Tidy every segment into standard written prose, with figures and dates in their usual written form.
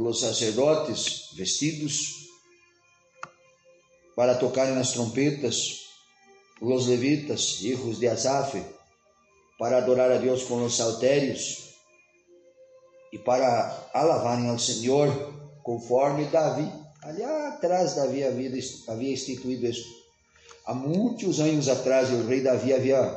os sacerdotes vestidos para tocarem nas trompetas, os levitas, hijos de Asaf, para adorar a Deus com os saltérios e para alavarem ao Senhor, conforme Davi. Ali atrás Davi havia instituído isso. Há muitos anos atrás o rei Davi havia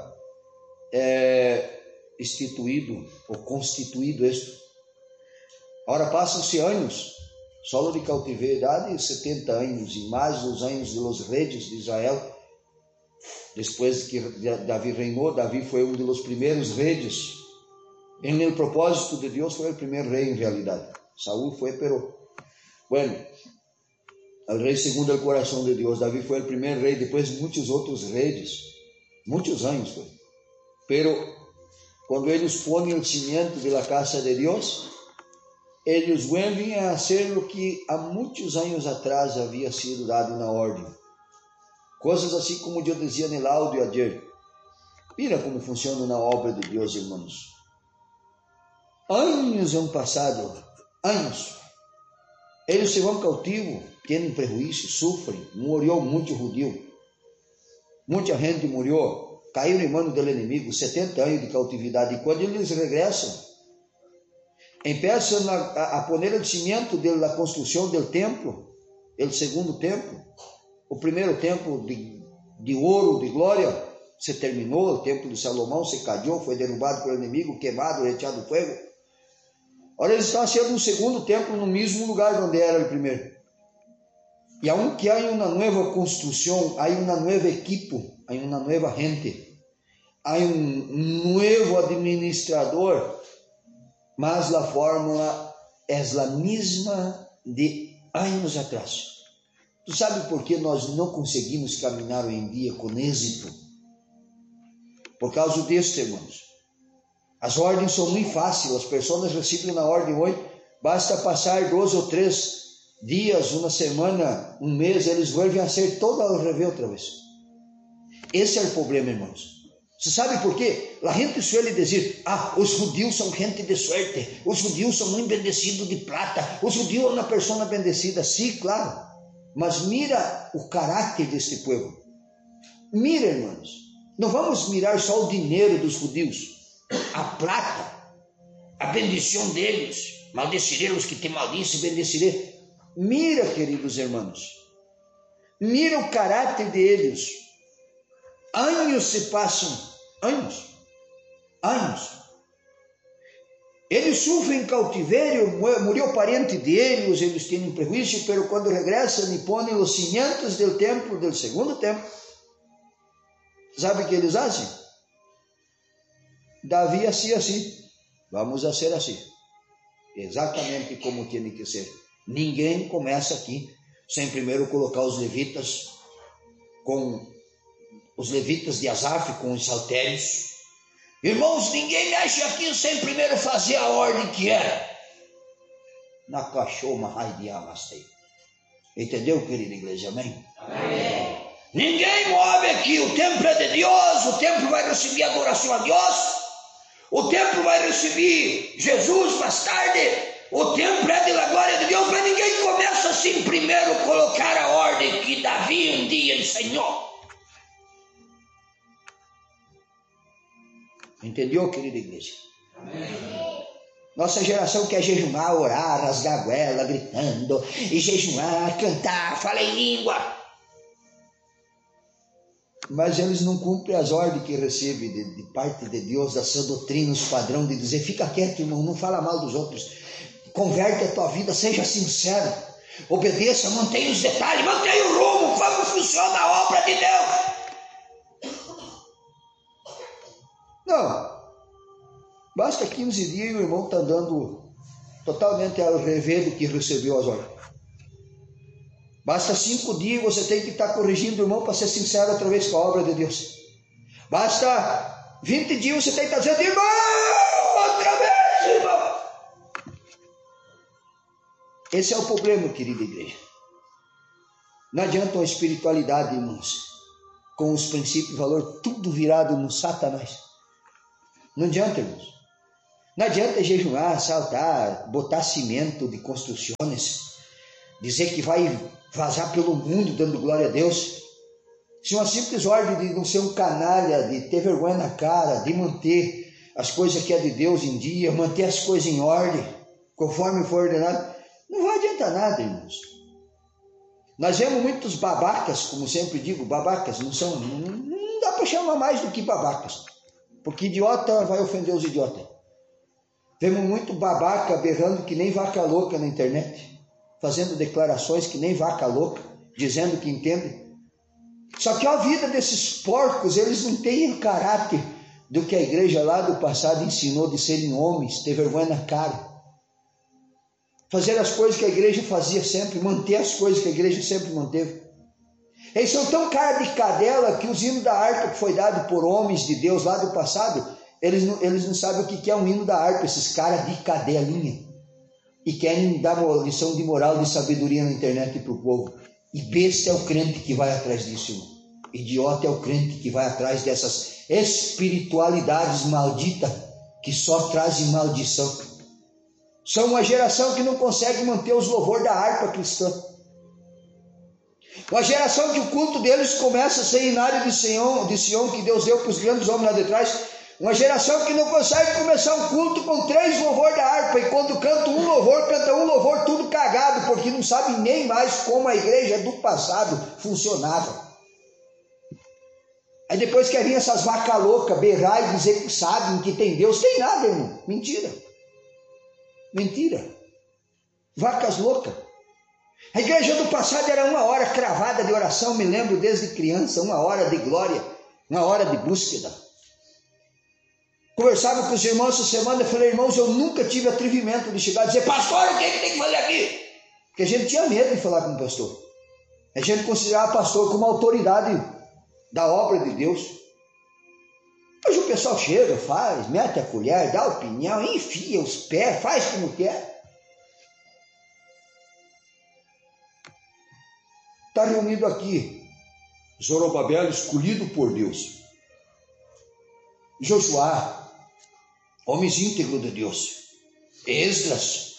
instituído ou constituído isso. Ora, passam-se anos, solo de cautividade, 70 anos, e mais os anos dos reis de Israel. Depois que Davi reinou, Davi foi um dos primeiros reis. Em el propósito de Deus foi o primeiro rei em realidade. Saúl foi, pero bueno, el rei segundo o coração de Deus. Davi foi o primeiro rei, depois muitos outros reis, muitos anos foi. Pero quando eles põem o cimento da casa de Deus, eles vuelven a hacer o que há muitos anos atrás havia sido dado na ordem. Coisas assim como eu dizia no áudio ayer. Mira como funciona na obra de Deus, irmãos. Anos han passado, anos. Eles se vão cativo, têm prejuízo, sofrem. Morreu muito judeu. Muita gente morreu, caiu em mãos do inimigo, 70 anos de cautividade. E quando eles regressam, começam a poner o cimento da construção do templo, o segundo templo. O primeiro templo de ouro, de glória, se terminou. O templo de Salomão se caiu, foi derrubado pelo inimigo, queimado, reteado do fogo. Agora eles estão fazendo um segundo templo no mesmo lugar onde era o primeiro. E aunque há uma nova construção, há uma nova equipo, há uma nova gente, há um novo administrador, mas a fórmula é a mesma de anos atrás. Tu sabe por que nós não conseguimos caminhar hoje em dia com êxito? Por causa disso, irmãos. As ordens são muito fáceis, as pessoas recebem na ordem hoje, basta passar 2 ou 3 dias, uma semana, um mês, eles voltam a ser todo ao revés outra vez. Esse é o problema, irmãos. Você sabe por quê? A gente suele dizer, os judeus são gente de suerte, os judeus são muito bendecidos de plata, os judeus são uma pessoa bendecida. Sim, claro. Mas mira o caráter deste povo. Mira, irmãos, não vamos mirar só o dinheiro dos judeus, a plata, a bendição deles. Maldecirei os que te maldicem, bendecirei. Mira, queridos irmãos, mira o caráter deles. Anos se passam, anos. Eles sofrem cautiverio, morreu parente deles, eles têm prejuízo, pero quando regressam e põem os cimientos do templo, do segundo templo, sabe o que eles fazem? Davi assim, vamos a ser assim, exatamente como tem que ser. Ninguém começa aqui sem primeiro colocar os levitas de Asaf, com os saltérios. Irmãos, ninguém mexe aqui sem primeiro fazer a ordem que era. Na cachorra, ai de amastei. Entendeu, querida igreja? Amém? Amém. Ninguém move aqui. O templo é de Deus. O templo vai receber adoração a Deus. O templo vai receber Jesus mais tarde. O templo é da glória de Deus. Mas ninguém começa assim primeiro colocar a ordem que Davi um dia ensinou. Entendeu, querida igreja? Amém. Nossa geração quer jejuar, orar, rasgar a goela, gritando, e jejuar, cantar, falar em língua. Mas eles não cumprem as ordens que recebem de parte de Deus, da sua doutrina, os padrões de dizer, fica quieto, irmão, não fala mal dos outros, converte a tua vida, seja sincero, obedeça, mantenha os detalhes, mantenha o rumo, como funciona a obra de Deus. Não, basta 15 dias e o irmão está andando totalmente ao revés do que recebeu as ordens. Basta 5 dias e você tem que estar corrigindo o irmão para ser sincero outra vez com a obra de Deus. Basta 20 dias você tem que estar dizendo, irmão, outra vez, irmão. Esse é o problema, querida igreja. Não adianta uma espiritualidade, irmãos, com os princípios e valor tudo virado no Satanás. Não adianta, irmãos. Não adianta jejuar, saltar, botar cimento de construções, dizer que vai vazar pelo mundo dando glória a Deus. Se uma simples ordem de não ser um canalha, de ter vergonha na cara, de manter as coisas que é de Deus em dia, manter as coisas em ordem, conforme for ordenado, não vai adiantar nada, irmãos. Nós vemos muitos babacas, como sempre digo, babacas, não dá para chamar mais do que babacas, porque idiota vai ofender os idiotas. Vemos muito babaca berrando que nem vaca louca na internet, fazendo declarações que nem vaca louca, dizendo que entende. Só que a vida desses porcos, eles não têm o caráter do que a igreja lá do passado ensinou de serem homens, ter vergonha na cara. Fazer as coisas que a igreja fazia sempre, manter as coisas que a igreja sempre manteve. Eles são tão cara de cadela que os hinos da harpa que foi dado por homens de Deus lá do passado, eles não sabem o que é um hino da harpa, esses caras de cadelinha. E querem dar uma lição de moral, de sabedoria na internet para o povo. E besta é o crente que vai atrás disso, irmão. Idiota é o crente que vai atrás dessas espiritualidades malditas que só trazem maldição. São uma geração que não consegue manter os louvores da harpa cristã. Uma geração que o culto deles começa a ser inário de Sião, que Deus deu para os grandes homens lá de trás. Uma geração que não consegue começar um culto com 3 louvores da harpa, e quando canta um louvor tudo cagado, porque não sabe nem mais como a igreja do passado funcionava. Aí depois quer vir essas vacas loucas berrar e dizer que sabem que tem Deus. Tem nada, irmão. Mentira. Vacas loucas. A igreja do passado era 1 hora cravada de oração, me lembro desde criança, 1 hora de glória, 1 hora de búsqueda. Conversava com os irmãos essa semana, eu falei, irmãos, eu nunca tive atrevimento de chegar e dizer, pastor, o que tem que fazer aqui? Porque a gente tinha medo de falar com o pastor. A gente considerava o pastor como autoridade da obra de Deus. Hoje o pessoal chega, faz, mete a colher, dá opinião, enfia os pés, faz como quer. Está reunido aqui Zorobabel, escolhido por Deus. Josué, homens íntegros de Deus. Esdras.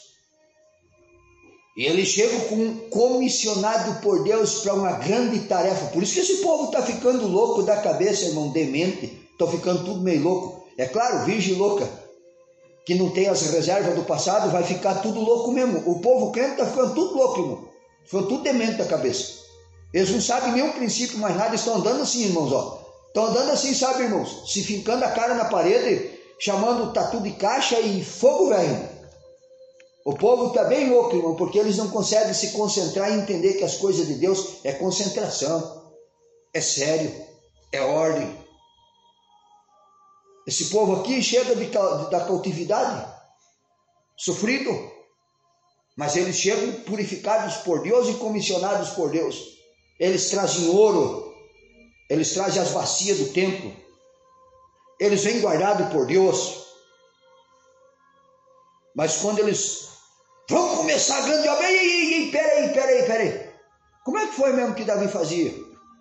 E ele chega comissionado por Deus para uma grande tarefa. Por isso que esse povo está ficando louco da cabeça, irmão, demente. Estão ficando tudo meio louco. É claro, virgem louca, que não tem as reservas do passado, vai ficar tudo louco mesmo. O povo crente está ficando tudo louco, irmão. Ficou tudo demente da cabeça. Eles não sabem nem o princípio mais nada, estão andando assim, irmãos, ó. Estão andando assim, sabe, irmãos? Se fincando a cara na parede, chamando tatu de caixa e fogo velho. O povo está bem louco, irmão, porque eles não conseguem se concentrar e entender que as coisas de Deus é concentração, é sério, é ordem. Esse povo aqui chega da cautividade, sofrido, mas eles chegam purificados por Deus e comissionados por Deus. Eles trazem ouro, eles trazem as bacias do templo, eles vêm guardados por Deus. Mas quando eles vão começar a grande obra, peraí. Como é que foi mesmo que Davi fazia?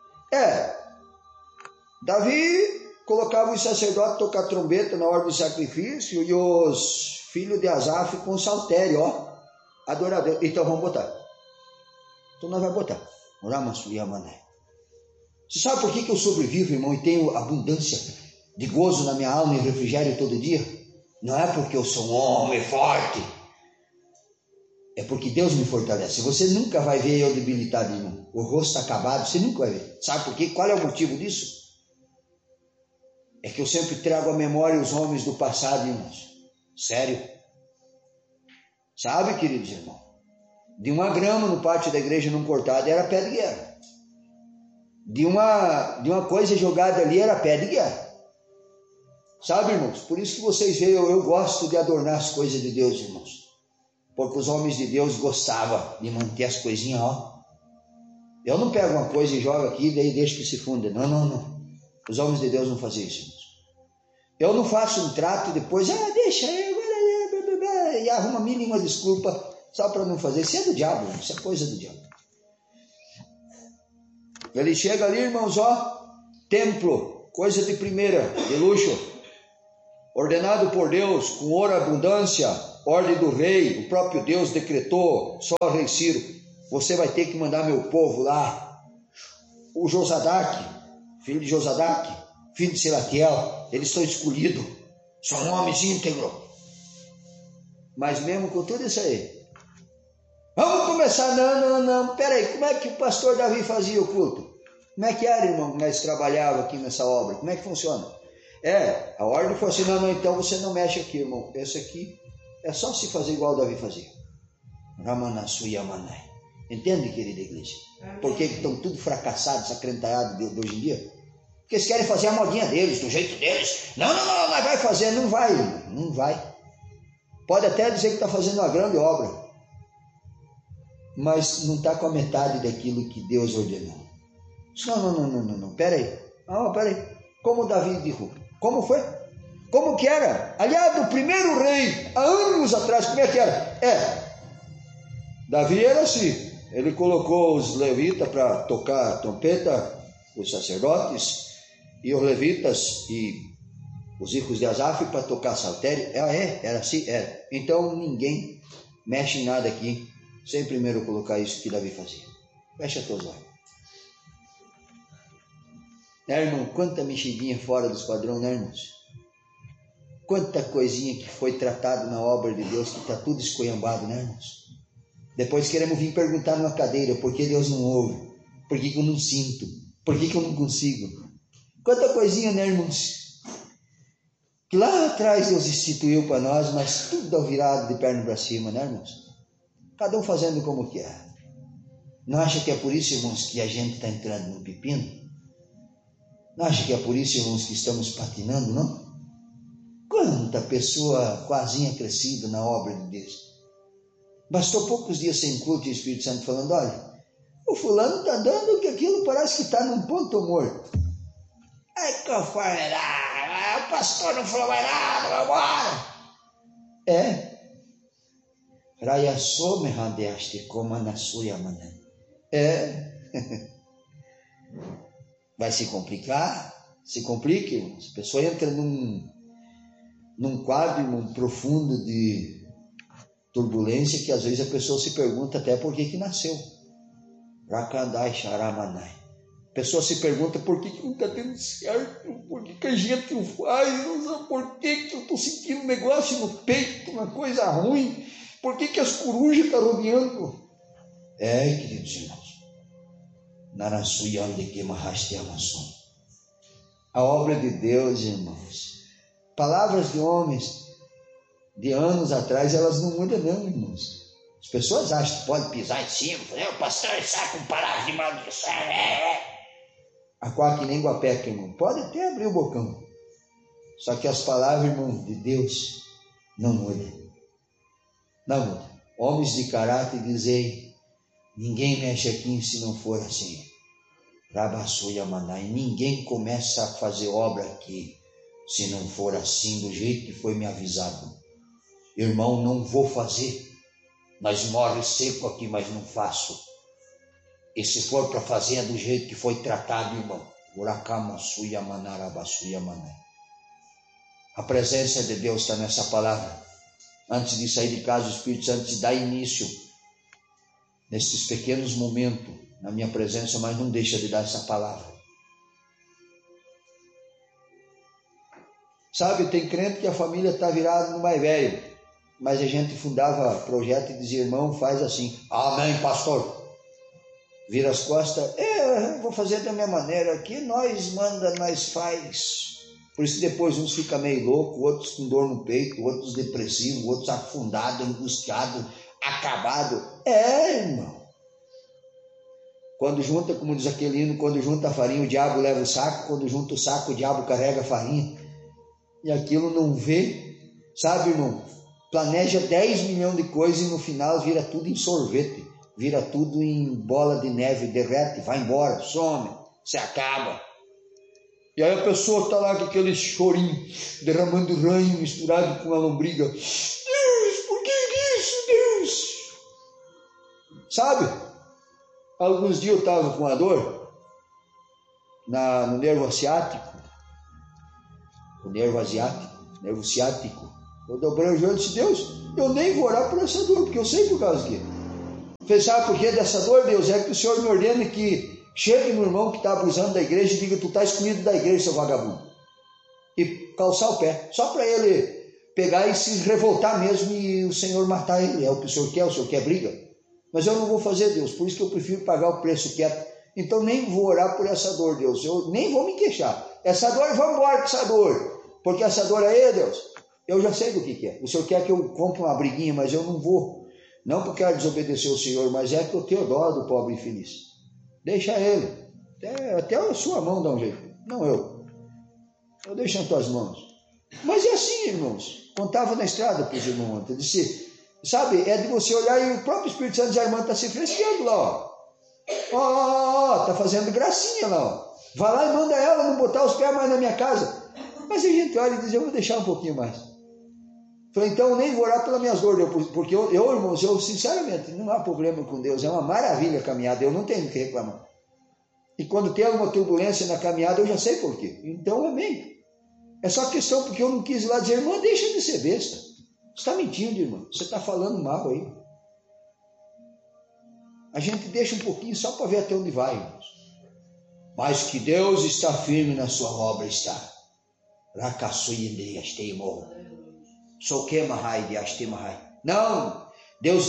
Davi colocava os sacerdotes a tocar trombeta na hora do sacrifício e os filhos de Asaf com saltério, ó, adorador. Então vamos botar. Então nós vamos botar. Você sabe por que eu sobrevivo, irmão, e tenho abundância de gozo na minha alma e refrigério todo dia? Não é porque eu sou um homem forte. É porque Deus me fortalece. Você nunca vai ver eu debilitado, irmão. O rosto acabado, você nunca vai ver. Sabe por quê? Qual é o motivo disso? É que eu sempre trago à memória os homens do passado, irmãos. Sério. Sabe, queridos irmãos? De 1 grama no pátio da igreja não cortada era pé de guerra. De uma coisa jogada ali era pé de guerra. Sabe, irmãos? Por isso que vocês veem, eu gosto de adornar as coisas de Deus, irmãos. Porque os homens de Deus gostavam de manter as coisinhas, ó. Eu não pego uma coisa e jogo aqui e daí deixo que se funda. Não. Os homens de Deus não faziam isso, irmãos. Eu não faço um trato e depois, deixa aí, e arruma mil e uma desculpa só para não fazer. Isso é do diabo, irmão. Isso é coisa do diabo. Ele chega ali, irmãos, ó, templo, coisa de primeira, de luxo. ordenado por Deus, com ouro abundância, ordem do rei, o próprio Deus decretou, só rei Ciro, você vai ter que mandar meu povo lá. O Josadaque, filho de Josadaque, filho de Selatiel, eles estão escolhidos, são homens íntegros. Mas mesmo com tudo isso aí, vamos começar, não, peraí, como é que o pastor Davi fazia o culto? Como é que era, irmão, como eles trabalhavam aqui nessa obra? Como é que funciona? A ordem foi assim, não, então você não mexe aqui, irmão. Esse aqui é só se fazer igual Davi fazia. Ramanassu Yamanai. Entende, querida igreja? Por que estão tudo fracassados, acrentados de hoje em dia? Porque eles querem fazer a modinha deles, do jeito deles. Não, vai fazer, não vai, irmão, não vai. Pode até dizer que está fazendo uma grande obra, mas não está com a metade daquilo que Deus ordenou. Não, peraí. Como Davi dijo? Como foi? Como que era? Aliás, o primeiro rei, há anos atrás, como é que era? Davi era assim, ele colocou os levitas para tocar trompeta, os sacerdotes, e os levitas e os hijos de Asaf para tocar saltério. Era assim? Então ninguém mexe em nada aqui, sem primeiro colocar isso que Davi fazia. Fecha teus olhos. Irmão, quanta mexidinha fora dos padrões, né, irmãos? Quanta coisinha que foi tratada na obra de Deus, que está tudo esculhambado, né, irmãos? Depois queremos vir perguntar numa cadeira, por que Deus não ouve? Por que eu não sinto? Por que eu não consigo? Quanta coisinha, né, irmãos? Que lá atrás Deus instituiu para nós, mas tudo virado de perna para cima, né, irmãos? Cada um fazendo como quer. Não acha que é por isso, irmãos, que a gente está entrando no pepino? Não acha que é por isso, irmãos, que estamos patinando, não? Quanta pessoa quasinha crescida na obra de Deus. Bastou poucos dias sem culto e o Espírito Santo falando, olha, o fulano está dando que aquilo parece que está num ponto morto. Conforme o pastor não falou mais nada, vai embora. Rayasome randeaste como a Nassuya mané. Vai se complicar, se complica, irmãos. A pessoa entra num quadro, irmão, profundo de turbulência, que às vezes a pessoa se pergunta até por que nasceu. Rakandai Sharamanai. A pessoa se pergunta por que não está dando certo, por que a gente não faz, não sabe por que eu estou sentindo um negócio no peito, uma coisa ruim, por que as corujas estão rodeando? Queridos irmãos. A obra de Deus, irmãos, palavras de homens de anos atrás, elas não mudam não, irmãos. As pessoas acham que pode pisar em cima, o pastor sai com palavras de maldição. Aquá que nem guapeca, irmão, pode até abrir o bocão, só que as palavras, irmão, de Deus não mudam. Não mudam. Homens de caráter dizem, ninguém mexe aqui se não for assim. Rabassuya Manai, ninguém começa a fazer obra aqui se não for assim, do jeito que foi me avisado. Irmão, não vou fazer. Nós morre seco aqui, mas não faço. E se for para fazer é do jeito que foi tratado, irmão. Urakamasuya Manarabassuya Manai. A presença de Deus está nessa palavra. Antes de sair de casa, o Espírito Santo te dá início nesses pequenos momentos na minha presença, mas não deixa de dar essa palavra. Sabe, tem crente que a família está virada no mais velho, mas a gente fundava projeto e dizia, irmão, faz assim. Amém, pastor. Vira as costas, vou fazer da minha maneira aqui, nós manda, nós faz. Por isso depois uns ficam meio loucos, outros com dor no peito, outros depressivos, outros afundados, angustiados, acabados. Irmão. Quando junta, como diz aquele hino, quando junta a farinha, o diabo leva o saco, quando junta o saco, o diabo carrega a farinha. E aquilo não vê, sabe, irmão? Planeja 10 milhões de coisas e no final vira tudo em sorvete, vira tudo em bola de neve, derrete, vai embora, some, se acaba. E aí a pessoa está lá com aquele chorinho, derramando ranho misturado com a lombriga. Deus, por que isso, Deus? Sabe? Alguns dias eu estava com a dor no nervo asiático. O nervo asiático. nervo ciático. Eu dobrei o joelho e disse: Deus, eu nem vou orar por essa dor, porque eu sei por causa que. Você sabe por que dessa dor, Deus? É que o Senhor me ordena que chegue no irmão que está abusando da igreja e diga: tu está excluído da igreja, seu vagabundo. E calçar o pé, só para ele pegar e se revoltar mesmo e o Senhor matar ele. É o que o Senhor quer briga. Mas eu não vou fazer, Deus, por isso que eu prefiro pagar o preço quieto. Então nem vou orar por essa dor, Deus, eu nem vou me queixar. Essa dor, vamos embora com essa dor, porque essa dor aí, Deus, eu já sei do que é. O Senhor quer que eu compre uma briguinha, mas eu não vou. Não porque eu quero desobedecer o Senhor, mas é que eu tenho dó do pobre infeliz. Deixa ele. Até a sua mão dá um jeito. Não eu. Eu deixo nas tuas mãos. Mas é assim, irmãos. Contava na estrada para os irmãos ontem. Eu disse, sabe, é de você olhar e o próprio Espírito Santo diz: a irmã está se fresqueando lá, ó. Está fazendo gracinha lá, ó. Vai lá e manda ela não botar os pés mais na minha casa. Mas a gente olha e diz: eu vou deixar um pouquinho mais. Falei: então eu nem vou orar pelas minhas dores, porque eu, irmãos, eu sinceramente, não há problema com Deus, é uma maravilha a caminhada, eu não tenho o que reclamar. E quando tem alguma turbulência na caminhada, eu já sei por quê. Então, amém. É só questão porque eu não quis ir lá dizer: irmã, deixa de ser besta. Você está mentindo, irmã, você está falando mal aí. A gente deixa um pouquinho só para ver até onde vai, irmãos. Mas que Deus está firme na sua obra, está. Não,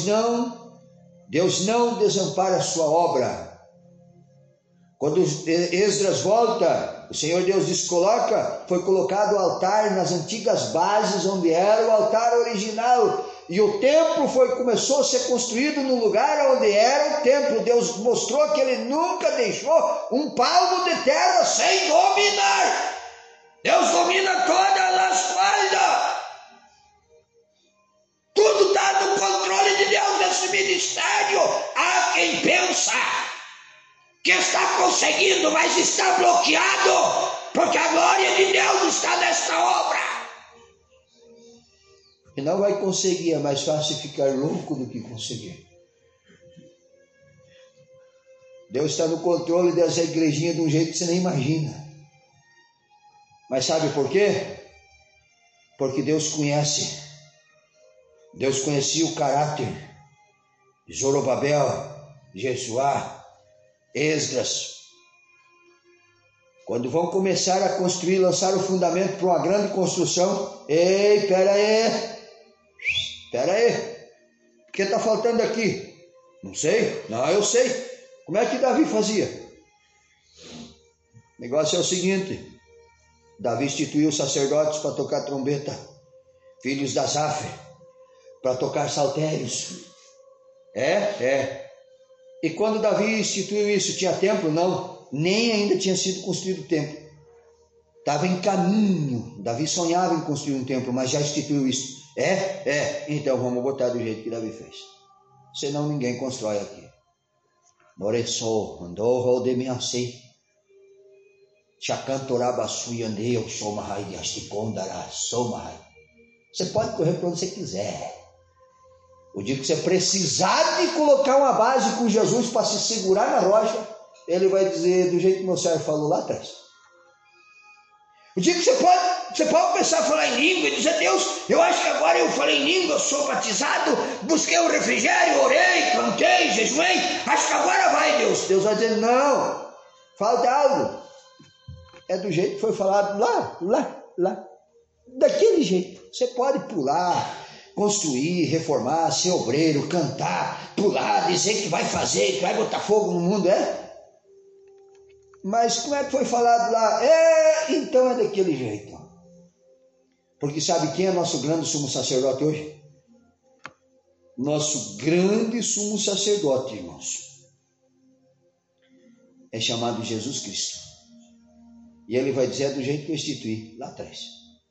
Deus não desampara a sua obra. Quando Esdras volta, o Senhor Deus descoloca, foi colocado o altar nas antigas bases onde era o altar original, e o templo começou a ser construído no lugar onde era o templo. Deus mostrou que ele nunca deixou um palmo de terra sem dominar. Deus domina todas as coisas. Tudo está no controle de Deus nesse ministério. Há quem pensa que está conseguindo, mas está bloqueado, porque a glória de Deus está nesta obra. E não vai conseguir, é mais fácil ficar louco do que conseguir. Deus está no controle dessa igrejinha de um jeito que você nem imagina. Mas sabe por quê? Porque Deus conhece. Deus conhecia o caráter de Zorobabel, Jesuá, Esdras. Quando vão começar a construir, lançar o fundamento para uma grande construção. Ei, espera aí. O que está faltando aqui? Não sei. Não, eu sei. Como é que Davi fazia? O negócio é o seguinte: Davi instituiu sacerdotes para tocar trombeta, filhos da Asaf, para tocar saltérios. E quando Davi instituiu isso, tinha templo? Não, nem ainda tinha sido construído o templo. Estava em caminho. Davi sonhava em construir um templo, mas já instituiu isso. Então vamos botar do jeito que Davi fez. Senão ninguém constrói aqui. Moreçou, andou, rodemiancei. Você pode correr para onde você quiser. O dia que você precisar de colocar uma base com Jesus para se segurar na rocha, ele vai dizer do jeito que meu servo falou lá atrás. O dia que você pode começar a falar em língua e dizer: Deus, eu acho que agora eu falei em língua, eu sou batizado, busquei um refrigério, orei, cantei, jejuei, acho que agora vai, Deus. Deus vai dizer: não, falta algo. É do jeito que foi falado lá. Daquele jeito. Você pode pular, construir, reformar, ser obreiro, cantar, pular, dizer que vai fazer, que vai botar fogo no mundo, Mas como é que foi falado lá? Então é daquele jeito. Porque sabe quem é nosso grande sumo sacerdote hoje? Nosso grande sumo sacerdote, irmãos, é chamado Jesus Cristo. E ele vai dizer do jeito que eu instituí lá atrás.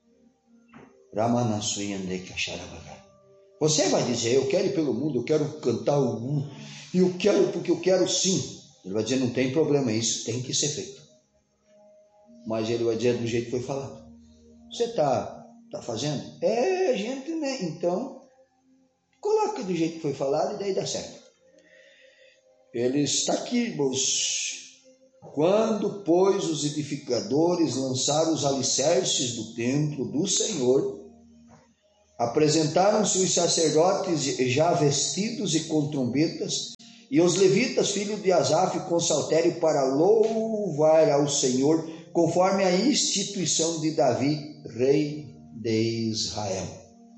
Você vai dizer: eu quero ir pelo mundo, eu quero cantar o mundo, e eu quero porque eu quero sim. Ele vai dizer: não tem problema, isso tem que ser feito. Mas ele vai dizer do jeito que foi falado. Você está fazendo? Gente, né? Então, coloca do jeito que foi falado e daí dá certo. Ele está aqui, irmãos. Quando, pois, os edificadores lançaram os alicerces do templo do Senhor, apresentaram-se os sacerdotes já vestidos e com trombetas, e os levitas, filhos de Asaf, com saltério, para louvar ao Senhor, conforme a instituição de Davi, rei de Israel.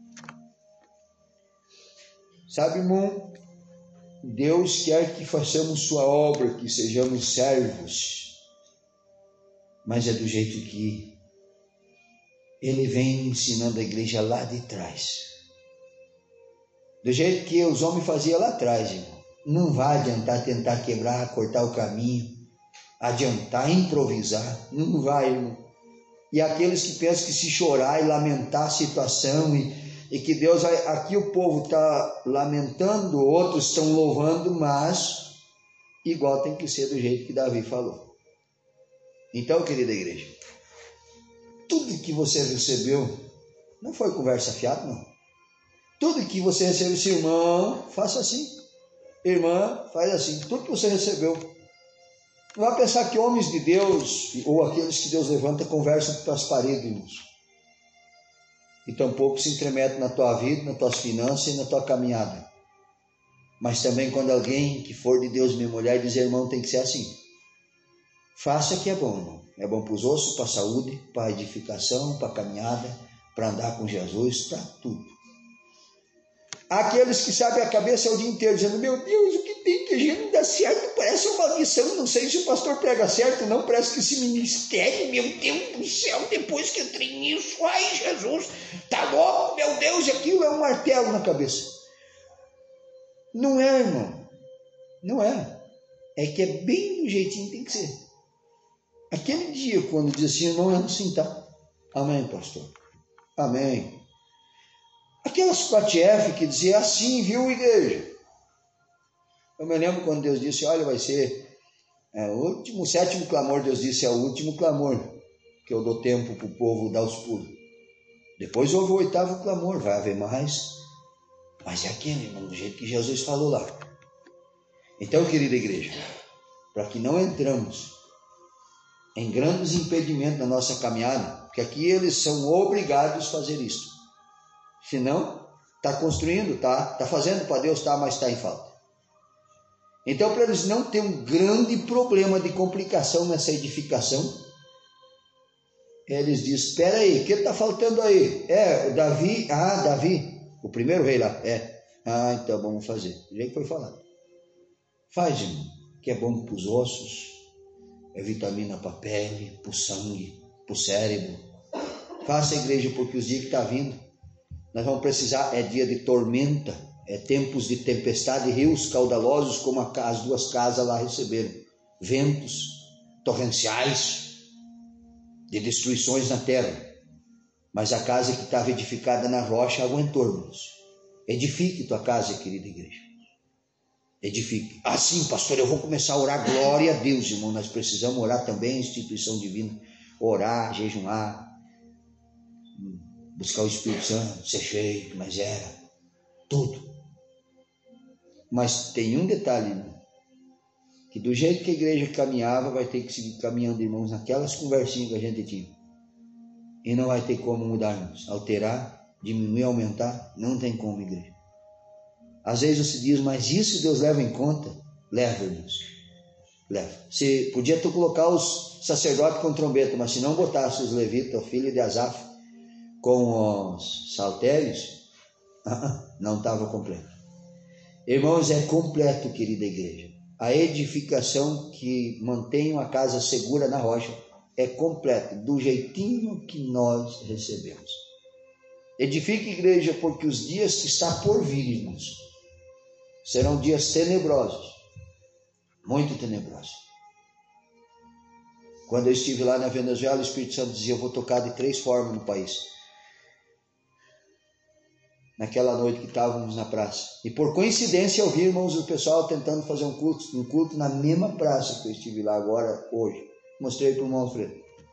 Sabe, irmão, Deus quer que façamos sua obra, que sejamos servos, mas é do jeito que Ele vem ensinando a igreja lá de trás. Do jeito que os homens faziam lá atrás, irmão. Não vai adiantar tentar quebrar, cortar o caminho, adiantar, improvisar. Não vai, irmão. E aqueles que pensam que se chorar e lamentar a situação e que Deus, aqui o povo está lamentando, outros estão louvando, mas igual tem que ser do jeito que Davi falou. Então, querida igreja, tudo que você recebeu não foi conversa fiada, não. Tudo que você recebeu, seu irmão, faça assim. Irmã, faz assim. Tudo que você recebeu. Não vai pensar que homens de Deus, ou aqueles que Deus levanta, conversam para as paredes, irmãos. E tampouco se intrometem na tua vida, nas tuas finanças e na tua caminhada. Mas também quando alguém que for de Deus, minha mulher, dizer, irmão, tem que ser assim. Faça que é bom, irmão. É bom para os ossos, para a saúde, para a edificação, para a caminhada, para andar com Jesus, para tudo. Aqueles que sabem a cabeça o dia inteiro, dizendo, meu Deus, o que tem que a gente não dá certo, parece uma maldição, não sei se o pastor prega certo, não, parece que esse ministério, meu Deus do céu, depois que entrei nisso, ai Jesus, tá louco, meu Deus, aquilo é um martelo na cabeça. Não é, irmão, não é. É que é bem do jeitinho que tem que ser. Aquele dia, quando diz assim, irmão, é assim, tá? Amém, pastor. Amém. Aquelas 4F que dizia assim, viu, igreja? Eu me lembro quando Deus disse, olha, vai ser o sétimo clamor, Deus disse, é o último clamor, que eu dou tempo para o povo dar os pulos. Depois houve o 8º clamor, vai haver mais, mas é aquele, irmão, do jeito que Jesus falou lá. Então, querida igreja, para que não entramos em grandes impedimentos na nossa caminhada, porque aqui eles são obrigados a fazer isso. Senão, está construindo, está fazendo para Deus, mas está em falta. Então, para eles não terem um grande problema de complicação nessa edificação, eles dizem, espera aí, o que está faltando aí? Davi, Davi, o primeiro rei lá, então vamos fazer, do jeito que foi falado. Faz, irmão, que é bom para os ossos, é vitamina para a pele, para o sangue, para o cérebro. Faça, igreja, porque os dias que estão vindo, nós vamos precisar, é dia de tormenta, é tempos de tempestade, rios caudalosos, como as duas casas lá receberam. Ventos torrenciais, de destruições na terra. Mas a casa que estava edificada na rocha aguentou, irmãos. Edifique tua casa, querida igreja. Edifique. Sim, pastor, eu vou começar a orar, glória a Deus, irmão. Nós precisamos orar também, a instituição divina. Orar, jejuar, buscar o Espírito Santo, ser cheio, mas tudo. Mas tem um detalhe, irmão, que do jeito que a igreja caminhava, vai ter que seguir caminhando, irmãos, naquelas conversinhas que a gente tinha. E não vai ter como mudar, irmãos. Alterar, diminuir, aumentar, não tem como, igreja. Às vezes você diz, mas isso Deus leva em conta? Leva, irmãos. Leva. Você podia colocar os sacerdotes com trombeta, mas se não botasse os levitas, o filho de Asaf, com os saltérios, não estava completo. Irmãos, é completo, querida igreja. A edificação que mantém uma casa segura na rocha é completa, do jeitinho que nós recebemos. Edifique, igreja, porque os dias que está por vir, irmãos, serão dias tenebrosos, muito tenebrosos. Quando eu estive lá na Venezuela, o Espírito Santo dizia, eu vou tocar de 3 formas no país. Naquela noite que estávamos na praça. E por coincidência eu vi, irmãos, o pessoal tentando fazer um culto na mesma praça que eu estive lá agora, hoje. Mostrei para o irmão Alfredo.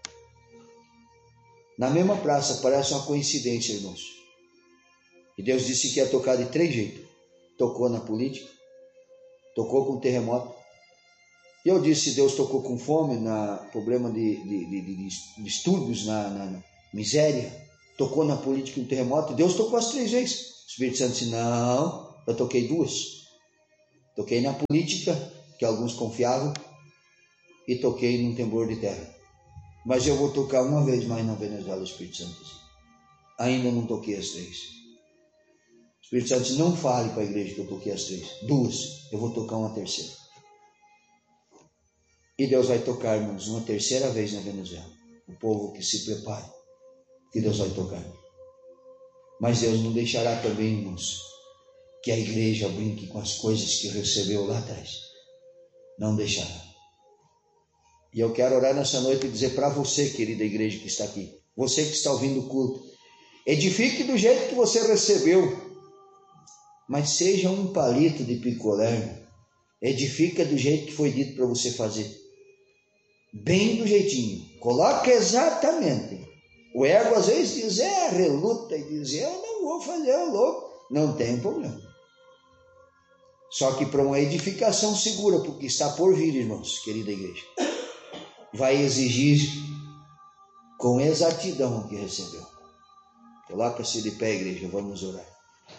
Na mesma praça, parece uma coincidência, irmãos. E Deus disse que ia tocar de 3 jeitos. Tocou na política, tocou com o terremoto E eu disse, Deus tocou com fome, na problema de distúrbios, na miséria, tocou na política do terremoto, Deus tocou as 3 vezes. O Espírito Santo disse, não, eu toquei 2. Toquei na política, que alguns confiavam, e toquei num temblor de terra. Mas eu vou tocar uma vez mais na Venezuela, o Espírito Santo disse. Ainda não toquei as 3. O Espírito Santo disse, não fale para a igreja que eu toquei as 3. 2, eu vou tocar uma 3ª. E Deus vai tocar, irmãos, uma 3ª vez na Venezuela. O povo que se prepare, que Deus vai tocar. Mas Deus não deixará também, irmãos, que a igreja brinque com as coisas que recebeu lá atrás. Não deixará. E eu quero orar nessa noite e dizer para você, querida igreja que está aqui, você que está ouvindo o culto, edifique do jeito que você recebeu, mas seja um palito de picolé, edifica do jeito que foi dito para você fazer. Bem do jeitinho, coloca exatamente. O ego às vezes diz, reluta e diz, eu não vou fazer, eu louco. Não tem problema. Só que para uma edificação segura, porque está por vir, irmãos, querida igreja, vai exigir com exatidão o que recebeu. Coloca-se de pé, igreja, vamos orar.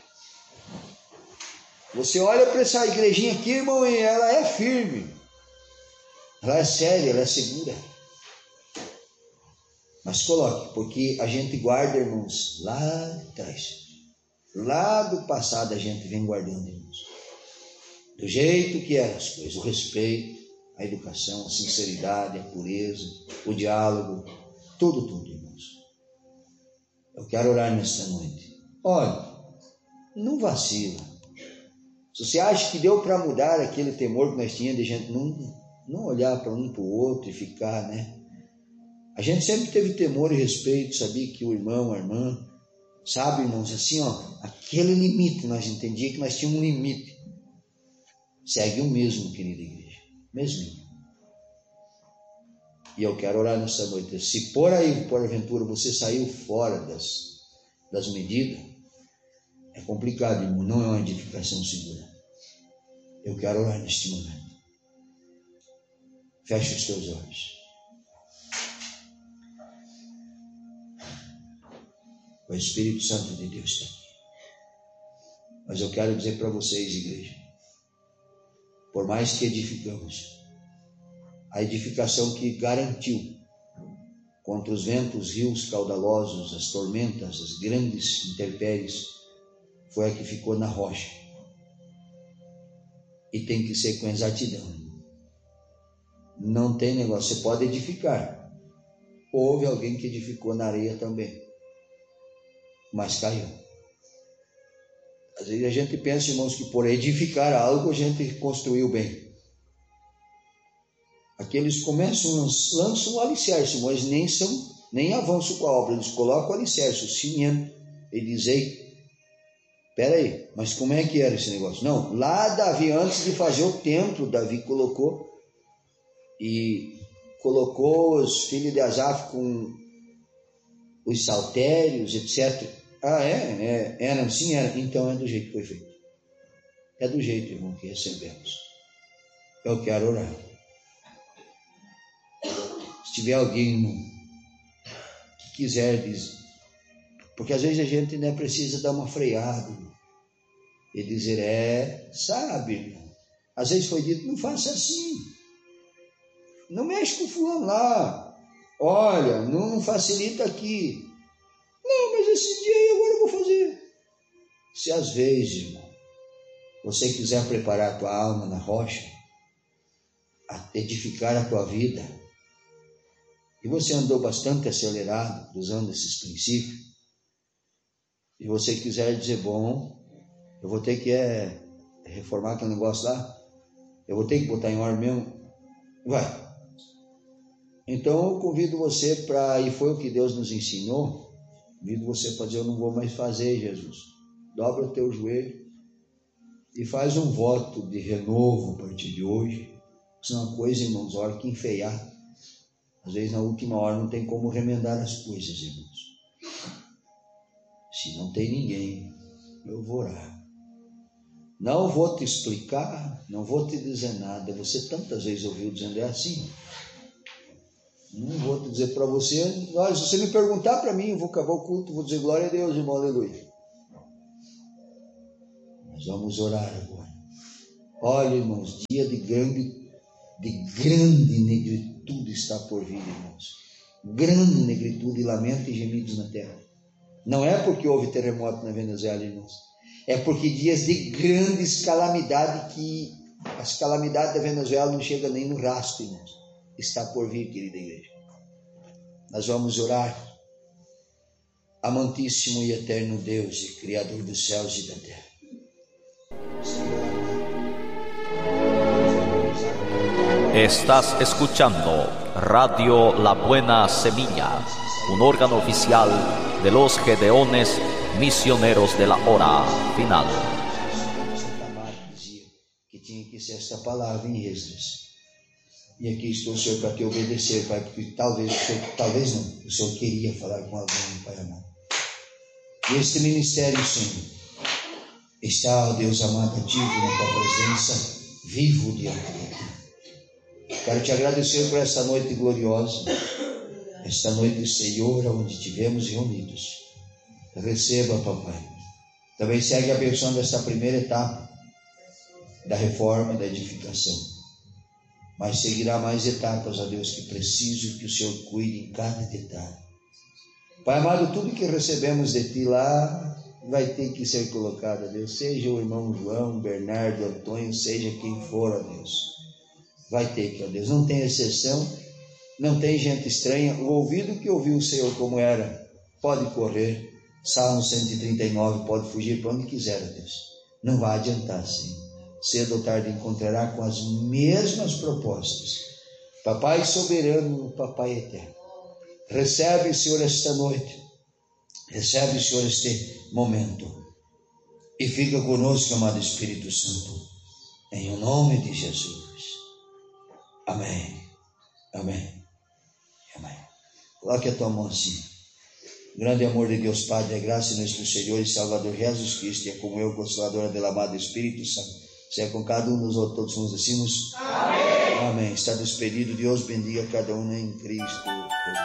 Você olha para essa igrejinha aqui, irmão, e ela é firme. Ela é séria, ela é segura. Mas coloque, porque a gente guarda, irmãos, lá atrás. Lá do passado a gente vem guardando, irmãos. Do jeito que eram as coisas, o respeito, a educação, a sinceridade, a pureza, o diálogo, tudo, irmãos. Eu quero orar nesta noite. Olha, não vacila. Se você acha que deu para mudar aquele temor que nós tínhamos de gente não olhar para um para o outro e ficar, né? A gente sempre teve temor e respeito, sabia que o irmão, a irmã, sabe, irmãos, assim, aquele limite, nós entendíamos que nós tínhamos um limite. Segue o mesmo, querida igreja, mesmo. E eu quero orar nessa noite. Se por aventura, você saiu fora das medidas, é complicado, irmão, não é uma edificação segura. Eu quero orar neste momento. Feche os teus olhos. O Espírito Santo de Deus está aqui. Mas eu quero dizer para vocês, igreja, por mais que edificamos, a edificação que garantiu contra os ventos, rios caudalosos, as tormentas, as grandes intempéries, foi a que ficou na rocha. E tem que ser com exatidão. Não tem negócio, você pode edificar. Houve alguém que edificou na areia também, mas caiu. Às vezes a gente pensa, irmãos, que por edificar algo a gente construiu bem. Aqueles começam, lançam o alicerce, mas nem avançam com a obra. Eles colocam o alicerce, o cimento, e dizem, peraí, mas como é que era esse negócio? Não, lá Davi, antes de fazer o templo, Davi colocou os filhos de Asaf com os saltérios, etc. Era assim? Era. Então é do jeito que foi feito. É do jeito, irmão, que recebemos. Eu quero orar. Se tiver alguém, irmão, que quiser dizer, porque às vezes a gente, né, precisa dar uma freada, irmão, e dizer, sabe, irmão, às vezes foi dito, não faça assim, não mexe com o fulano lá, olha, não facilita aqui, não, mas esse dia aí agora eu vou fazer. Se às vezes, irmão, você quiser preparar a tua alma na rocha, edificar a tua vida, e você andou bastante acelerado usando esses princípios, e você quiser dizer, bom, eu vou ter que reformar aquele negócio lá, eu vou ter que botar em ordem mesmo, vai. Então eu convido você para, e foi o que Deus nos ensinou, convido você para dizer, eu não vou mais fazer, Jesus. Dobra o teu joelho e faz um voto de renovo a partir de hoje. Isso é uma coisa, irmãos, a hora que enfeiar. Às vezes na última hora não tem como remendar as coisas, irmãos. Se não tem ninguém, eu vou orar. Não vou te explicar, não vou te dizer nada. Você tantas vezes ouviu dizendo, é assim. Não vou te dizer para você. Olha, se você me perguntar para mim, eu vou acabar o culto, vou dizer glória a Deus, irmão, aleluia. Nós vamos orar agora. Olha, irmãos, dia de grande negritude está por vir, irmãos. Grande negritude, lamento e gemidos na terra. Não é porque houve terremoto na Venezuela, irmãos. É porque dias de grandes calamidades, que as calamidades da Venezuela não chegam nem no rastro, irmãos. Está por vir, querida igreja. Nós vamos orar. Amantíssimo e eterno Deus e Criador dos céus e da terra. Estás escuchando Radio La Buena Semilla, un órgano oficial de los Gedeones Misioneros de la Hora Final. Santa Marta dizia que tinha que ser essa palavra em Esdras. E aqui estou, Senhor, para te obedecer, Pai, porque talvez não, o Senhor queria falar com alguém, Pai amado. E este ministério, Senhor, está, ó Deus amado, ativo na tua presença, vivo diante de ti. Quero te agradecer por esta noite gloriosa, esta noite, Senhor, onde estivemos reunidos. Receba, papai. Também segue abençoando esta primeira etapa da reforma, da edificação. Mas seguirá mais etapas, ó Deus, que preciso que o Senhor cuide em cada detalhe. Pai amado, tudo que recebemos de Ti lá vai ter que ser colocado, ó Deus. Seja o irmão João, Bernardo, Antônio, seja quem for, ó Deus. Vai ter que, ó Deus. Não tem exceção, não tem gente estranha. O ouvido que ouviu o Senhor como era, pode correr. Salmo 139, pode fugir para onde quiser, ó Deus. Não vai adiantar, Senhor. Cedo ou tarde encontrará com as mesmas propostas. Papai soberano, Papai eterno, recebe, Senhor, esta noite, recebe, Senhor, este momento, e fica conosco, amado Espírito Santo, em o nome de Jesus. Amém, amém, amém. Coloque a tua mão assim. Grande amor de Deus Pai, de graça em nosso Senhor e Salvador Jesus Cristo, e a comunhão consoladora do amado Espírito Santo, seja com cada um dos outros, todos nos decimos. Amém. Amém. Está despedido. Deus bendiga cada um em Cristo.